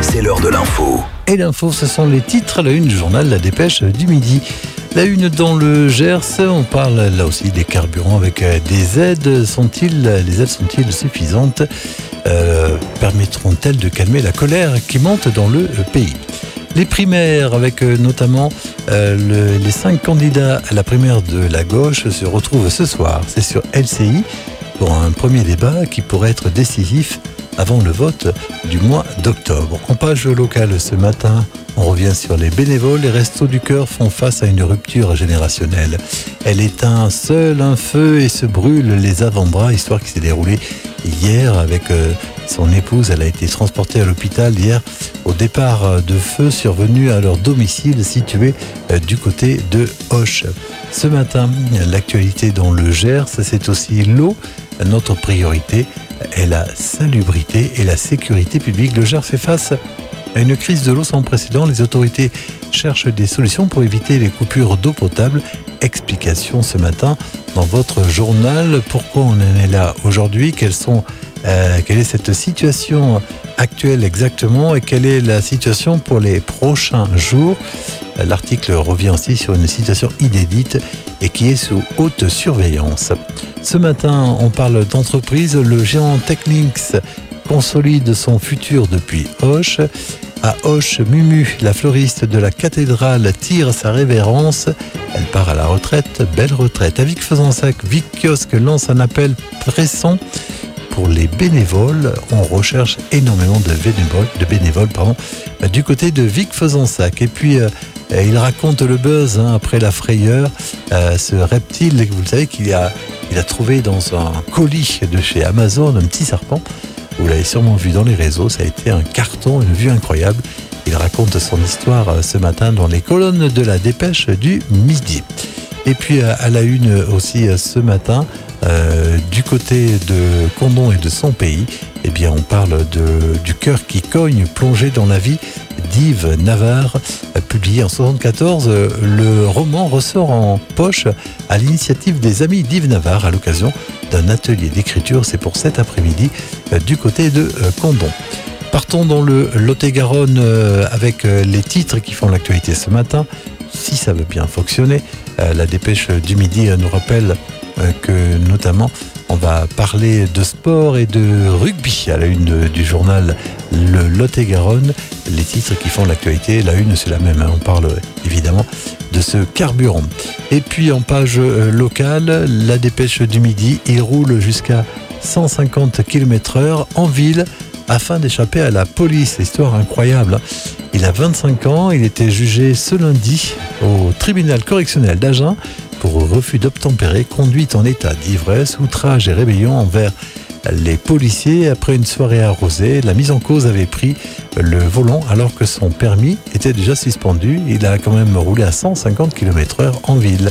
c'est l'heure de l'info. Et l'info, ce sont les titres à la une du journal La Dépêche du Midi. La une dans le Gers, on parle là aussi des carburants avec des aides. Les aides sont-ils suffisantes? Permettront-elles de calmer la colère qui monte dans le pays? Les primaires avec notamment les 5 candidats à la primaire de la gauche se retrouvent ce soir. C'est sur LCI pour un premier débat qui pourrait être décisif avant le vote du mois d'octobre. En page locale ce matin, on revient sur les bénévoles. Les Restos du Cœur font face à une rupture générationnelle. Elle éteint seule un feu et se brûle les avant-bras, histoire qui s'est déroulée hier avec son épouse. Elle a été transportée à l'hôpital hier au départ de feu survenu à leur domicile situé du côté de Auch. Ce matin, l'actualité dans le Gers, c'est aussi l'eau. Notre priorité est la salubrité et la sécurité publique. Le Gers fait face à une crise de l'eau sans précédent. Les autorités cherchent des solutions pour éviter les coupures d'eau potable. Explication ce matin dans votre journal. Pourquoi on en est là aujourd'hui? Quelle est cette situation actuelle exactement et quelle est la situation pour les prochains jours? L'article revient aussi sur une situation inédite et qui est sous haute surveillance. Ce matin, on parle d'entreprise. Le géant Techlinks consolide son futur depuis Auch. À Auch, Mumu, la fleuriste de la cathédrale, tire sa révérence. Elle part à la retraite, belle retraite. À Vic-Fezensac, Vic Kiosque lance un appel pressant pour les bénévoles. On recherche énormément de bénévoles du côté de Vic-Fezensac. Et puis, il raconte le buzz après la frayeur. Ce reptile, vous le savez, qu'il a trouvé dans un colis de chez Amazon, un petit serpent. Vous l'avez sûrement vu dans les réseaux, ça a été un carton, une vue incroyable. Il raconte son histoire ce matin dans les colonnes de la Dépêche du Midi. Et puis à la une aussi ce matin, du côté de Condom et de son pays, eh bien on parle du cœur qui cogne, plongé dans la vie d'Yves Navarre. Publié en 1974, le roman ressort en poche à l'initiative des amis d'Yves Navarre à l'occasion d'un atelier d'écriture. C'est pour cet après-midi du côté de Condom. Partons dans le Lot-et-Garonne avec les titres qui font l'actualité ce matin. Si ça veut bien fonctionner, la Dépêche du Midi nous rappelle que notamment on va parler de sport et de rugby à la une du journal Le Lot-et-Garonne. Les titres qui font l'actualité, la une c'est la même, on parle évidemment de ce carburant. Et puis en page locale, la Dépêche du Midi, il roule jusqu'à 150 km/h en ville afin d'échapper à la police. Histoire incroyable. Il a 25 ans, il était jugé ce lundi au tribunal correctionnel d'Agen pour refus d'obtempérer, conduite en état d'ivresse, outrage et rébellion envers les policiers. Après une soirée arrosée, la mise en cause avait pris le volant alors que son permis était déjà suspendu. Il a quand même roulé à 150 km/h en ville.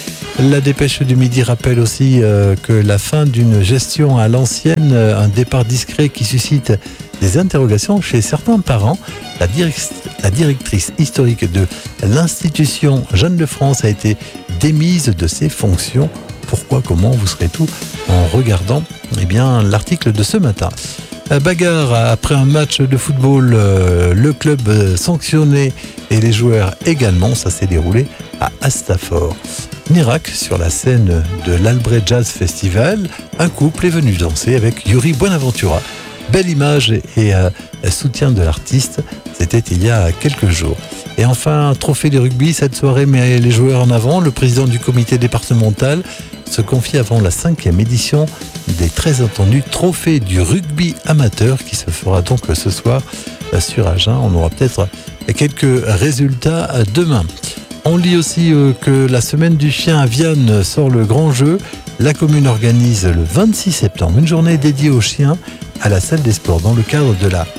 La Dépêche du Midi rappelle aussi que la fin d'une gestion à l'ancienne, un départ discret qui suscite des interrogations chez certains parents. La directrice historique de l'institution Jeanne de France a été démise de ses fonctions. Pourquoi, comment, vous saurez tout en regardant l'article de ce matin. Bagarre après un match de football, le club sanctionné et les joueurs également. Ça s'est déroulé à Astafort. Miracle sur la scène de l'Albret Jazz Festival. Un couple est venu danser avec Yuri Buenaventura. Belle image et soutien de l'artiste. C'était il y a quelques jours. Et enfin, trophée de rugby, cette soirée met les joueurs en avant. Le président du comité départemental se confie avant la 5e édition des très attendus trophées du rugby amateur qui se fera donc ce soir sur Agen. On aura peut-être quelques résultats demain. On lit aussi que la semaine du chien à Vianne sort le grand jeu. La commune organise le 26 septembre une journée dédiée aux chiens à la salle des sports dans le cadre de la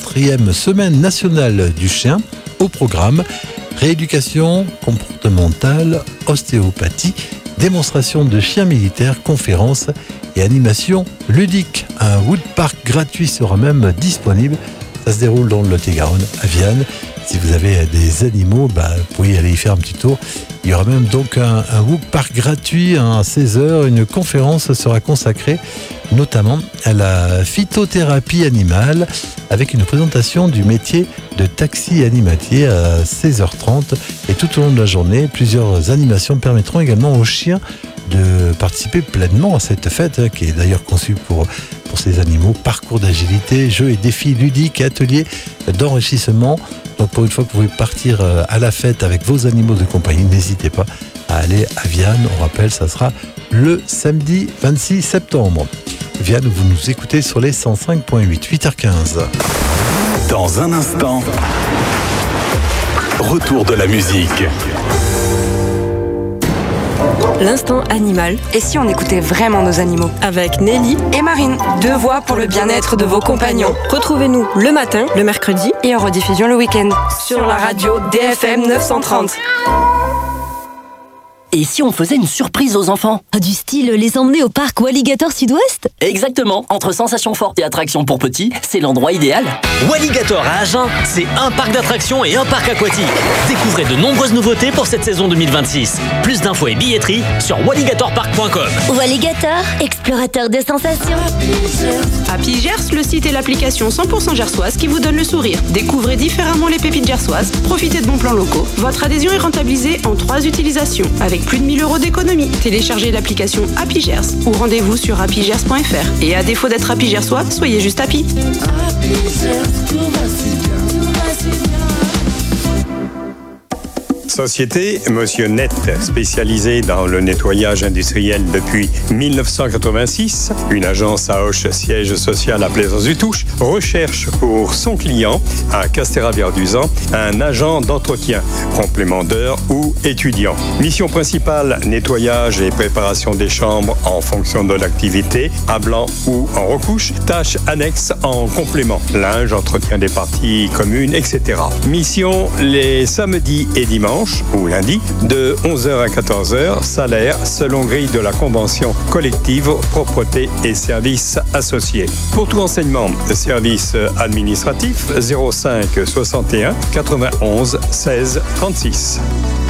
4e semaine nationale du chien. Au programme, rééducation comportementale, ostéopathie, démonstration de chiens militaires, conférences et animations ludiques. Un woodpark gratuit sera même disponible Ça se déroule dans le Lot-et-Garonne, à Vianne. Si vous avez des animaux, vous pouvez aller y faire un petit tour. Il y aura même donc un walk park gratuit à 16h. Une conférence sera consacrée notamment à la phytothérapie animale avec une présentation du métier de taxi animatier à 16h30. Et tout au long de la journée, plusieurs animations permettront également aux chiens de participer pleinement à cette fête qui est d'ailleurs conçue pour ces animaux. Parcours d'agilité, jeux et défis ludiques, ateliers d'enrichissement. Donc pour une fois que vous pouvez partir à la fête avec vos animaux de compagnie, n'hésitez pas à aller à Vianne. On rappelle, ça sera le samedi 26 septembre. Vianne, vous nous écoutez sur les 105.8, 8h15. Dans un instant, retour de la musique. L'instant animal. Et si on écoutait vraiment nos animaux? Avec Nelly et Marine. 2 voix pour le bien-être de vos compagnons. Retrouvez-nous le matin, le mercredi et en rediffusion le week-end. Sur la radio DFM 930. Et si on faisait une surprise aux enfants? Du style les emmener au parc Walligator Sud-Ouest? Exactement, entre sensations fortes et attractions pour petits, c'est l'endroit idéal. Walligator à Agen, c'est un parc d'attractions et un parc aquatique. Découvrez de nombreuses nouveautés pour cette saison 2026. Plus d'infos et billetterie sur walligatorpark.com. Walligator, explorateur de sensations. Happy Gers, le site et l'application 100% gersoise qui vous donne le sourire. Découvrez différemment les pépites gersoises, profitez de bons plans locaux. Votre adhésion est rentabilisée en 3 utilisations, avec plus de 1000 € d'économie. Téléchargez l'application Happy Gers ou rendez-vous sur happygers.fr. Et à défaut d'être Happy Gersois, soyez juste happy. Société Monsieur Net, spécialisée dans le nettoyage industriel depuis 1986. Une agence à Auch, siège social à Plaisance-du-Touche, recherche pour son client à Castéra-Verduzan un agent d'entretien, complément d'heures ou étudiant. Mission principale, nettoyage et préparation des chambres en fonction de l'activité, à blanc ou en recouche. Tâches annexes en complément, linge, entretien des parties communes, etc. Mission les samedis et dimanches ou lundi, de 11h à 14h, salaire selon grille de la convention collective, propreté et services associés. Pour tout renseignement, service administratif 05 61 91 16 36.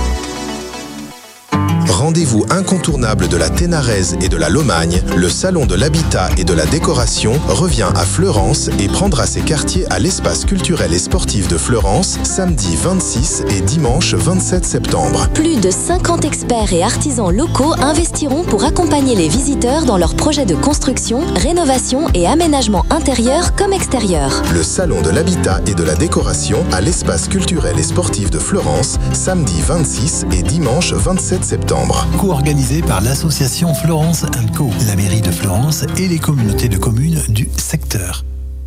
Rendez-vous incontournable de la Ténarèze et de la Lomagne, le Salon de l'Habitat et de la Décoration revient à Fleurance et prendra ses quartiers à l'espace culturel et sportif de Fleurance samedi 26 et dimanche 27 septembre. Plus de 50 experts et artisans locaux investiront pour accompagner les visiteurs dans leurs projets de construction, rénovation et aménagement intérieur comme extérieur. Le Salon de l'Habitat et de la Décoration à l'espace culturel et sportif de Fleurance samedi 26 et dimanche 27 septembre. Co-organisé par l'association Florence & Co, la mairie de Florence et les communautés de communes du secteur.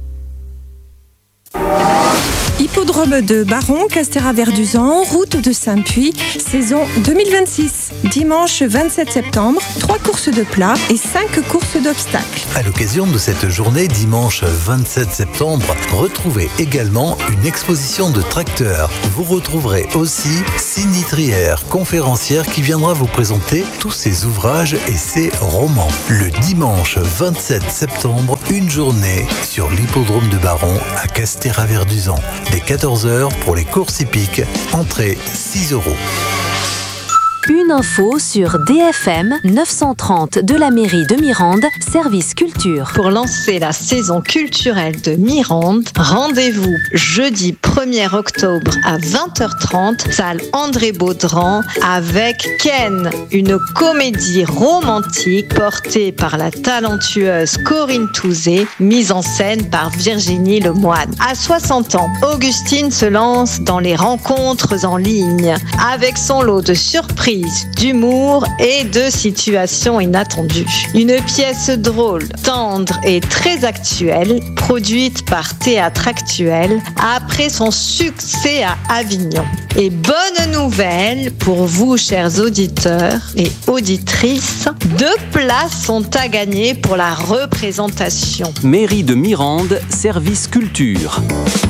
Hippodrome de Baron, Castéra-Verduzan, route de Saint-Puy, saison 2026. Dimanche 27 septembre, 3 courses de plat et 5 courses d'obstacles. À l'occasion de cette journée, dimanche 27 septembre, retrouvez également une exposition de tracteurs. Vous retrouverez aussi Cindy Trière, conférencière qui viendra vous présenter tous ses ouvrages et ses romans. Le dimanche 27 septembre, une journée sur l'hippodrome de Baron à Castéra-Verduzan. Dès 14h pour les courses hippiques, entrée 6 €. Une info sur DFM 930 de la mairie de Mirande, service culture. Pour lancer la saison culturelle de Mirande, rendez-vous jeudi 1er octobre à 20h30, salle André Baudran, avec Ken, une comédie romantique portée par la talentueuse Corinne Touzé, mise en scène par Virginie Lemoine. À 60 ans, Augustine se lance dans les rencontres en ligne, avec son lot de surprises, d'humour et de situations inattendues. Une pièce drôle, tendre et très actuelle, produite par Théâtre Actuel, après son succès à Avignon. Et bonne nouvelle pour vous, chers auditeurs et auditrices, 2 places sont à gagner pour la représentation. Mairie de Mirande, service culture.